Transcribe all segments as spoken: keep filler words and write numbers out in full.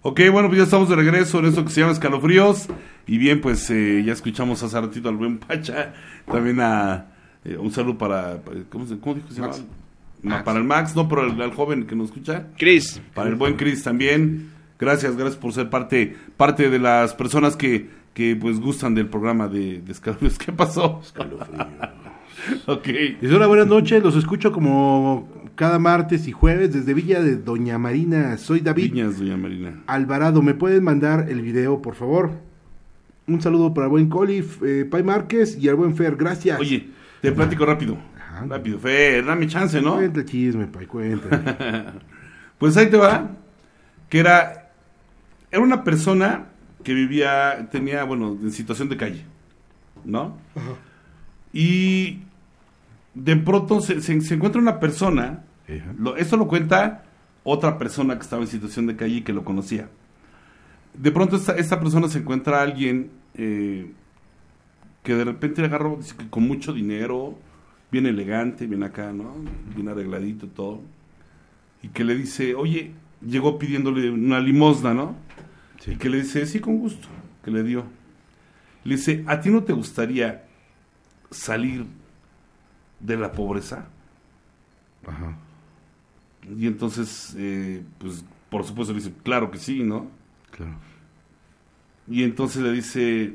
Ok, bueno, pues ya estamos de regreso en esto que se llama Escalofríos. Y bien, pues eh, ya escuchamos hace ratito al buen Pacha. También a eh, un saludo para, ¿cómo, se, cómo dijo que se llama? No, para el Max, no, pero el, el joven que nos escucha. Chris. Para el buen Chris también. Gracias, gracias por ser parte parte de las personas que, que pues gustan del programa de, de Escalofríos. ¿Qué pasó? Escalofríos. Ok. Les doy una buena noche, los escucho como cada martes y jueves desde Villa de Doña Marina. Soy David Viñas, doña Marina Alvarado. ¿Me pueden mandar el video, por favor? Un saludo para el buen Coli, eh, Pai Márquez y al buen Fer. Gracias. Oye, te platico rápido. Ajá. Rápido, Fer, dame chance, ¿no? Cuenta el chisme, Pai, cuenta. Pues ahí te va. Que era, era una persona que vivía, tenía, bueno, en situación de calle, ¿no? Ajá. Y de pronto se, se, se encuentra una persona, Ajá. lo, esto lo cuenta otra persona que estaba en situación de calle y que lo conocía. De pronto esta, esta persona se encuentra a alguien eh, que de repente le agarró, dice que con mucho dinero, bien elegante, bien acá, ¿no? Bien arregladito y todo. Y que le dice, oye, llegó pidiéndole una limosna, ¿no? Sí. Y que le dice, sí, con gusto, que le dio. Le dice, ¿a ti no te gustaría salir de la pobreza? Ajá. Y entonces, eh, pues, por supuesto le dice, claro que sí, ¿no? Claro. Y entonces le dice,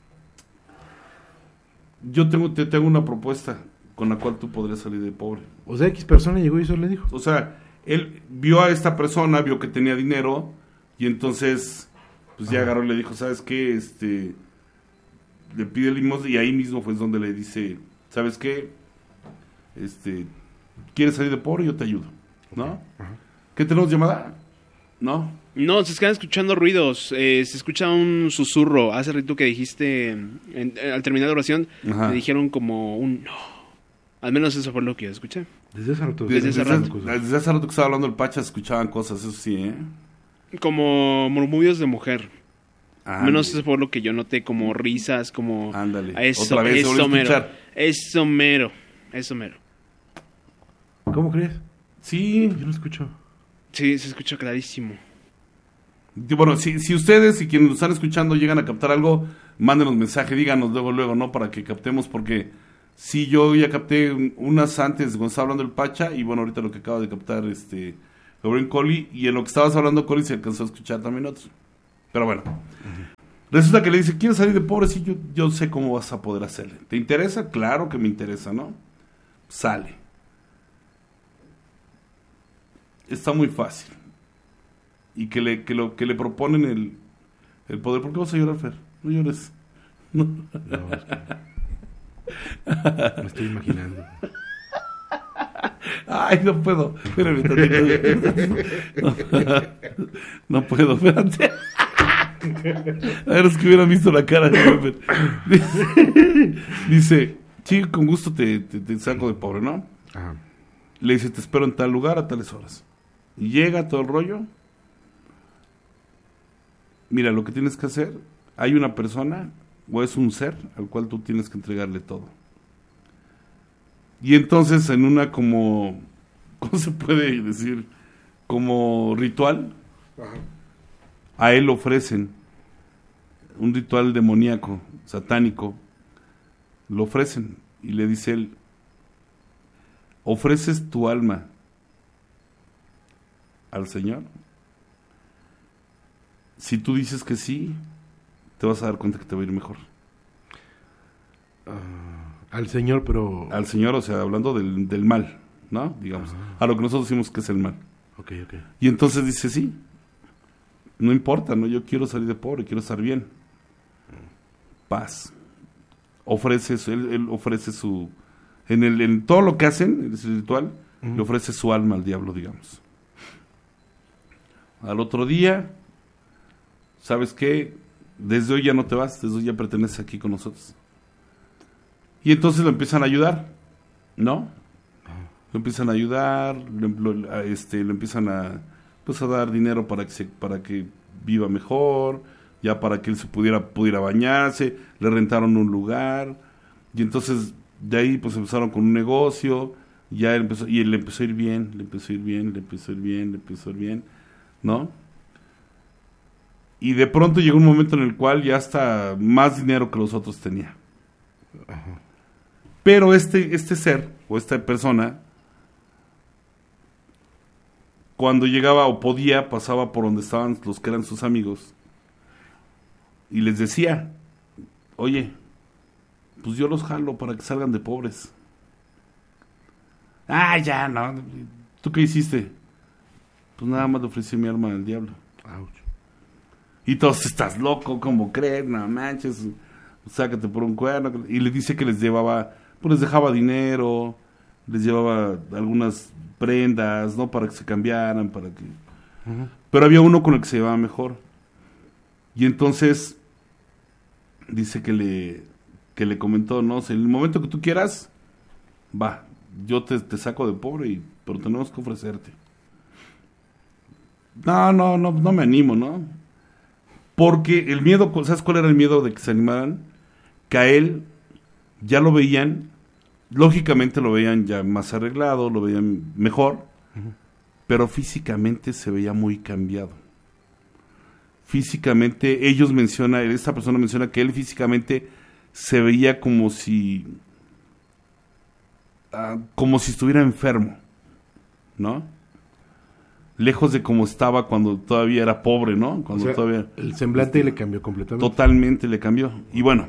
yo tengo, te tengo una propuesta con la cual tú podrías salir de pobre. O sea, X persona llegó y eso le dijo. O sea, él vio a esta persona, vio que tenía dinero, y entonces, pues ya Ajá. agarró y le dijo, ¿sabes qué? Este, le pide limosna, y ahí mismo fue donde le dice, ¿sabes qué? Este, ¿quieres salir de pobre? Yo te ayudo, ¿no? Ajá. ¿Qué tenemos llamada? ¿No? No, se están escuchando ruidos. Eh, se escucha un susurro. Hace rato que dijiste, en, en, al terminar la oración, Ajá. me dijeron como un no. Al menos eso fue lo que yo escuché. Desde hace rato. Desde Desde, hace desde, rato. desde hace rato que estaba hablando el Pacha, se escuchaban cosas, eso sí, ¿eh? Como murmullos de mujer. Al Ándale. menos eso fue lo que yo noté, como risas, como... Ándale. Eso, Otra vez, se volvió eso a mero. escuchar. Eso mero. Eso mero. ¿Cómo crees? Sí, Yo no escucho. Sí, se escuchó clarísimo. Y bueno, si, si ustedes y quienes nos están escuchando llegan a captar algo, mándenos mensaje, díganos luego, luego, ¿no? Para que captemos, porque sí, yo ya capté un- unas antes cuando estaba hablando el Pacha, y bueno, ahorita lo que acaba de captar este Gabriel Coli, y en lo que estabas hablando, Coli, se alcanzó a escuchar también otro. Pero bueno, resulta que le dice, ¿quieres salir de pobre? Sí, yo, yo sé cómo vas a poder hacerle. ¿Te interesa? Claro que me interesa, ¿no? Sale. Está muy fácil. Y que le, que lo, que le proponen el, el poder. ¿Por qué vas a llorar, Fer? No llores. No. No, es que me estoy imaginando. Ay, no puedo. Espérame tantito. No, no puedo, espérate. A ver, es que hubieran visto la cara de Fer. Dice, dice, sí, con gusto te, te, te saco de pobre, ¿no? Ajá. Le dice, te espero en tal lugar a tales horas. Y llega todo el rollo. Mira, lo que tienes que hacer, hay una persona o es un ser al cual tú tienes que entregarle todo. Y entonces en una como, ¿cómo se puede decir? Como ritual, Ajá. a él ofrecen un ritual demoníaco, satánico, lo ofrecen y le dice él, ofreces tu alma al Señor. Si tú dices que sí, te vas a dar cuenta que te va a ir mejor. Ah, al Señor, pero... Al Señor, o sea, hablando del, del mal, ¿no? Digamos, Ajá. a lo que nosotros decimos que es el mal. Ok, ok. Y entonces dice, sí, no importa, ¿no? Yo quiero salir de pobre, quiero estar bien. Paz. Ofrece, su- él, él ofrece su... En, el, en todo lo que hacen, el ritual, Ujú. le ofrece su alma al diablo, digamos. Al otro día, ¿sabes qué? Desde hoy ya no te vas, desde hoy ya perteneces aquí con nosotros. Y entonces lo empiezan a ayudar, ¿no? Lo empiezan a ayudar, lo, lo- a este, lo empiezan a, pues a dar dinero para que se, para que viva mejor, ya para que él se pudiera, pudiera bañarse, le rentaron un lugar, y entonces de ahí pues empezaron con un negocio, ya él empezó, y él le empezó a ir bien, le empezó a ir bien, le empezó a ir bien, le empezó a ir bien, ¿no? Y de pronto llegó un momento en el cual ya hasta más dinero que los otros tenía. Ajá. Pero este, este ser, o esta persona, cuando llegaba o podía, pasaba por donde estaban los que eran sus amigos, y les decía, oye, pues yo los jalo para que salgan de pobres. Ah, ya, no. ¿Tú qué hiciste? Pues nada más le ofrecí mi alma al diablo. Ouch. Y todos, estás loco, ¿cómo crees? No manches, sácate por un cuerno. Y le dice que les llevaba, pues les dejaba dinero, les llevaba algunas prendas, ¿no? Para que se cambiaran, para que... Ujú. Pero había uno con el que se llevaba mejor. Y entonces dice que le, que le comentó, no, en el momento que tú quieras, va, yo te, te saco de pobre, y, pero tenemos que ofrecerte. No, no, no, no me animo, ¿no? Porque el miedo, ¿sabes cuál era el miedo de que se animaran? Que a él ya lo veían, lógicamente lo veían ya más arreglado, lo veían mejor, uh-huh. Pero físicamente se veía muy cambiado. Físicamente, ellos mencionan, esta persona menciona que él físicamente se veía como si, uh, como si estuviera enfermo, ¿no? Lejos de como estaba cuando todavía era pobre, ¿no? Cuando o sea, todavía el semblante este, le cambió completamente. Totalmente le cambió. Y bueno,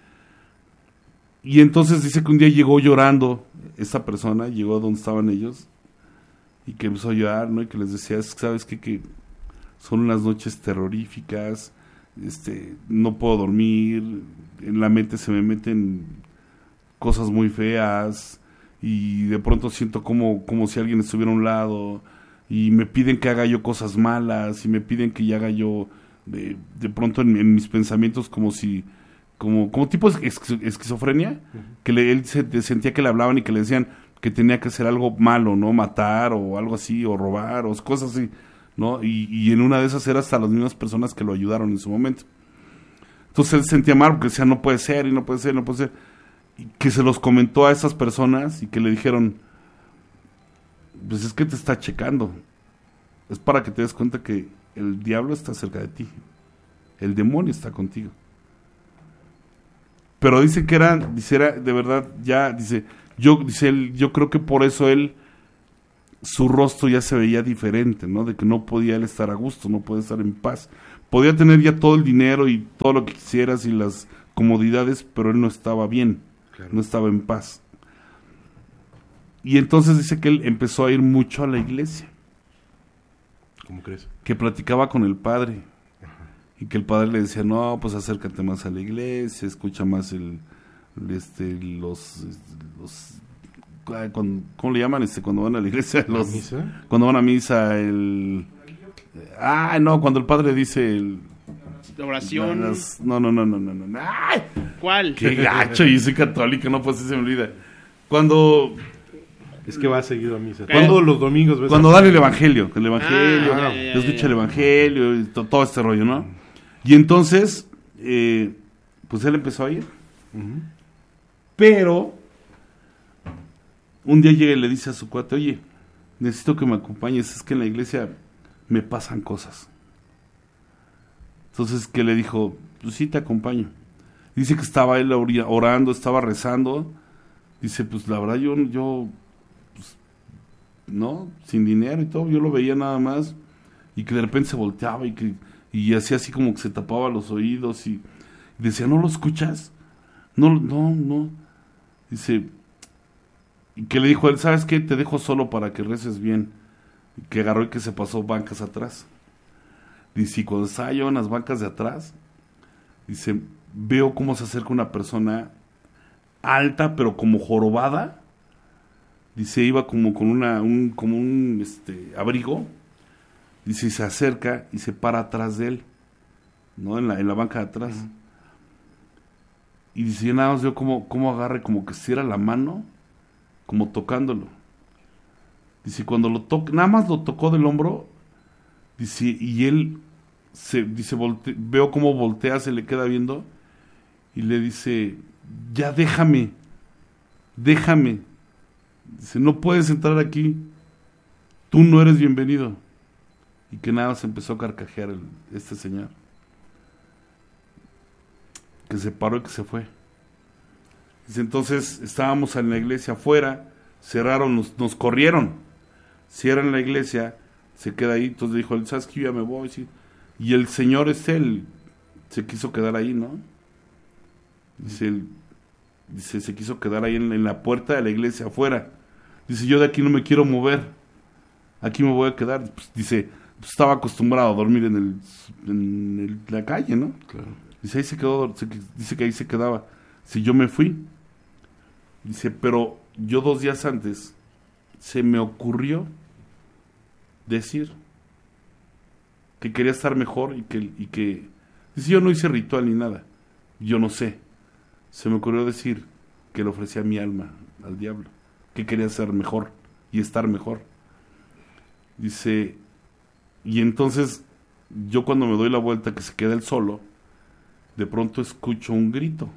y entonces dice que un día llegó llorando esa persona, llegó a donde estaban ellos, y que empezó a llorar, ¿no? Y que les decía, ¿sabes qué? Que son unas noches terroríficas, este, no puedo dormir, en la mente se me meten cosas muy feas, y de pronto siento como, como si alguien estuviera a un lado, y me piden que haga yo cosas malas, y me piden que ya haga yo de, de pronto en, en mis pensamientos como si, como, como tipo esquiz- esquizofrenia, uh-huh. Que le, él se, sentía que le hablaban y que le decían que tenía que hacer algo malo, ¿no? Matar o algo así, o robar, o cosas así, ¿no? Y, y en una de esas era hasta las mismas personas que lo ayudaron en su momento. Entonces él se sentía mal porque decía, no puede ser, y no puede ser, no puede ser. Y que se los comentó a esas personas y que le dijeron, pues es que te está checando. Es para que te des cuenta que el diablo está cerca de ti. El demonio está contigo. Pero dice que era, dice, era de verdad, ya, dice, yo, dice él, yo creo que por eso él, su rostro ya se veía diferente, ¿no? De que no podía él estar a gusto, no podía estar en paz. Podía tener ya todo el dinero y todo lo que quisieras y las comodidades, pero él no estaba bien, claro. No estaba en paz. Y entonces dice que él empezó a ir mucho a la iglesia. ¿Cómo crees? Que platicaba con el padre. Ajá. Y que el padre le decía, no, pues acércate más a la iglesia, escucha más el, el este, los, los cuando, ¿cómo le llaman este cuando van a la iglesia? Los, ¿La misa? Cuando van a misa, el, ah, no, cuando el padre dice el, la oración. Las, no, no, no, no, no, no. ¡Ay! ¿Cuál? Qué gacho, y soy católico, no, pues se me olvida. Cuando es que va seguido a misa. Cuando los domingos ves cuando dan el evangelio, el evangelio, ah, ya, ya, ya, escucha ya. el evangelio y to, todo este rollo, ¿no? Y entonces, eh, pues él empezó a ir. Uh-huh. Pero un día llega y le dice a su cuate, oye, necesito que me acompañes, es que en la iglesia me pasan cosas. Entonces que le dijo, pues sí te acompaño. Dice que estaba él orando, estaba rezando. Dice, pues la verdad yo, yo pues, no, sin dinero y todo, yo lo veía nada más. Y que de repente se volteaba y que y hacía así como que se tapaba los oídos y, y decía, ¿no lo escuchas? No, no, no. Dice, y que le dijo a él, ¿sabes qué? Te dejo solo para que reces bien. Y que agarró y que se pasó bancas atrás. Dice, y cuando estaba yo en las bancas de atrás, dice, veo cómo se acerca una persona alta, pero como jorobada. Dice, iba como con una, un, como un este, abrigo. Dice, y se acerca y se para atrás de él, ¿no? En la, en la banca de atrás. Uh-huh. Y dice, yo nada más veo cómo, cómo agarre, como que estira la mano, como tocándolo. Dice, cuando lo toca, nada más lo tocó del hombro, dice, y él, se dice, volte, veo cómo voltea, se le queda viendo, y le dice, ya déjame, déjame. Dice, no puedes entrar aquí, tú no eres bienvenido. Y que nada, se empezó a carcajear el, este señor. que se paró y que se fue. Dice, entonces estábamos en la iglesia afuera, cerraron, nos, nos corrieron, cierran la iglesia, se queda ahí, entonces dijo, ¿sabes qué? Yo ya me voy, sí. Y el señor es él, se quiso quedar ahí, ¿no? Dice, él, dice se quiso quedar ahí en, en la puerta de la iglesia afuera. Dice, yo de aquí no me quiero mover, aquí me voy a quedar. Pues, dice, pues, estaba acostumbrado a dormir en, el, en el, la calle, ¿no? Claro. Dice, ahí se quedó, se, dice que ahí se quedaba. Si yo me fui, dice, pero yo dos días antes se me ocurrió decir que quería estar mejor y que, y que, dice, yo no hice ritual ni nada, yo no sé, se me ocurrió decir que le ofrecía mi alma al diablo, que quería ser mejor y estar mejor. Dice, y entonces yo cuando me doy la vuelta que se queda él solo, de pronto escucho un grito.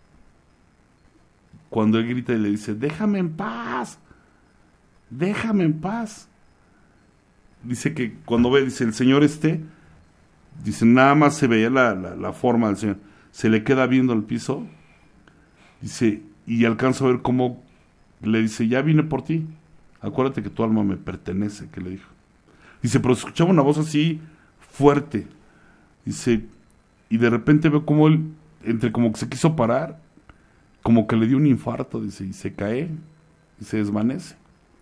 Cuando él grita y le dice, déjame en paz, déjame en paz. Dice que cuando ve, dice, el señor este, dice, nada más se veía la, la, la forma del señor, se le queda viendo al piso, dice, y alcanzo a ver cómo le dice, ya vine por ti, acuérdate que tu alma me pertenece, que le dijo. Dice, pero escuchaba una voz así fuerte, dice, y de repente veo como él, entre como que se quiso parar, como que le dio un infarto, dice, y se cae, y se desvanece.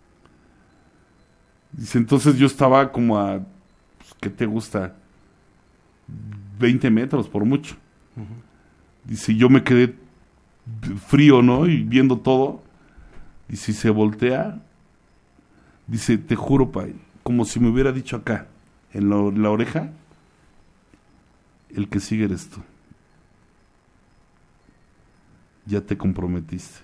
Dice, entonces yo estaba como a, pues, ¿qué te gusta? veinte metros por mucho. Uh-huh. Dice, yo me quedé frío, ¿no? Y viendo todo. Dice, y se voltea. Dice, te juro, Pai, como si me hubiera dicho acá, en la, la oreja, el que sigue eres tú. Ya te comprometiste.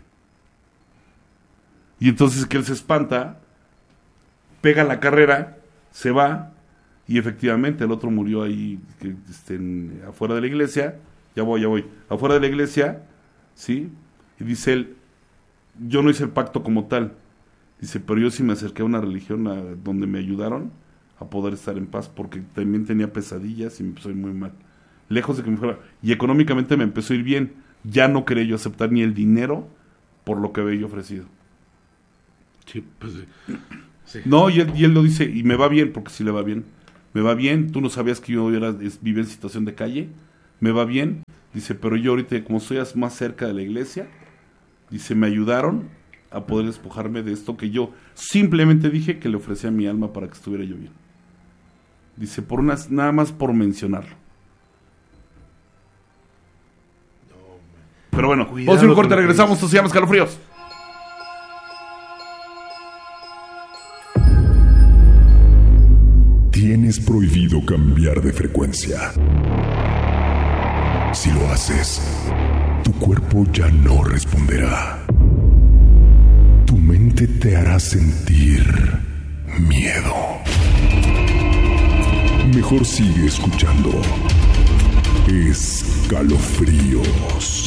Y entonces que él se espanta, pega la carrera, se va, y efectivamente el otro murió ahí, que, este, en, afuera de la iglesia. Ya voy, ya voy. Afuera de la iglesia, ¿sí? Y dice él, yo no hice el pacto como tal. Dice, pero yo sí me acerqué a una religión a, donde me ayudaron a poder estar en paz, porque también tenía pesadillas y me empezó a ir muy mal. Lejos de que me fuera. Y económicamente me empezó a ir bien. Ya no quería yo aceptar ni el dinero por lo que había yo ofrecido. Sí, pues sí. Sí. No, y él, y él lo dice, y me va bien, porque sí le va bien. Me va bien, tú no sabías que yo era, es, vivía en situación de calle. Me va bien. Dice, pero yo ahorita, como estoy más cerca de la iglesia, dice, me ayudaron a poder despojarme de esto que yo simplemente dije que le ofrecía mi alma para que estuviera yo bien. Dice, por unas, nada más por mencionarlo. Pero bueno, vamos a hacer un corte, regresamos, esto se llama Escalofríos. Tienes prohibido cambiar de frecuencia. Si lo haces, tu cuerpo ya no responderá. Tu mente te hará sentir miedo. Mejor sigue escuchando Escalofríos.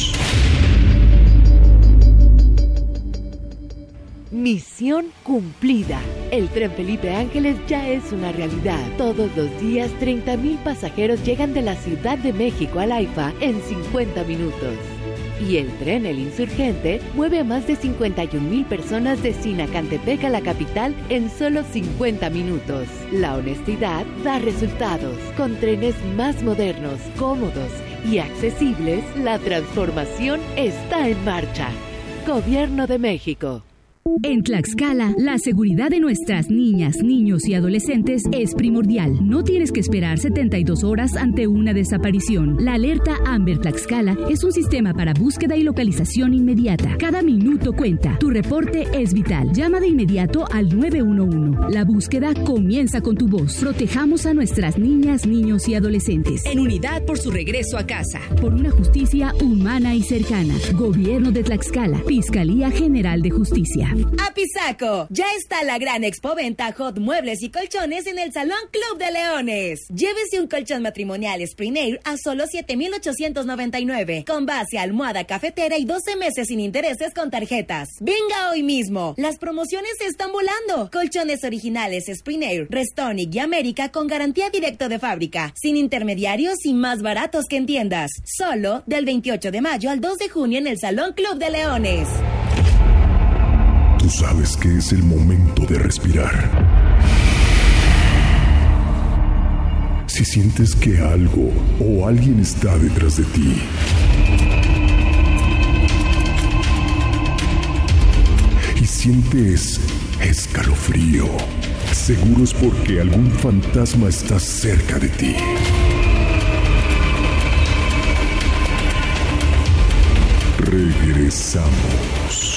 Misión cumplida. El tren Felipe Ángeles ya es una realidad. Todos los días, treinta mil pasajeros llegan de la Ciudad de México al AIFA en cincuenta minutos. Y el tren El Insurgente mueve a más de cincuenta y un mil personas de Sinacantepec a la capital en solo cincuenta minutos. La honestidad da resultados. Con trenes más modernos, cómodos y accesibles, la transformación está en marcha. Gobierno de México. En Tlaxcala, la seguridad de nuestras niñas, niños y adolescentes es primordial. No tienes que esperar setenta y dos horas ante una desaparición. La alerta Amber Tlaxcala es un sistema para búsqueda y localización inmediata. Cada minuto cuenta. Tu reporte es vital. Llama de inmediato al nueve uno uno. La búsqueda comienza con tu voz. Protejamos a nuestras niñas, niños y adolescentes. En unidad por su regreso a casa. Por una justicia humana y cercana. Gobierno de Tlaxcala. Fiscalía General de Justicia. Apizaco, ya está la gran expoventa Hot Muebles y Colchones en el Salón Club de Leones. Llévese un colchón matrimonial Spring Air a solo siete mil ochocientos noventa y nueve, con base, almohada, cafetera y doce meses sin intereses con tarjetas. Venga hoy mismo, las promociones se están volando. Colchones originales Spring Air, Restonic y América con garantía directo de fábrica, sin intermediarios y más baratos que en tiendas. Solo del veintiocho de mayo al dos de junio en el Salón Club de Leones. Tú sabes que es el momento de respirar. Si sientes que algo o alguien está detrás de ti, y sientes escalofrío, seguro es porque algún fantasma está cerca de ti. Regresamos.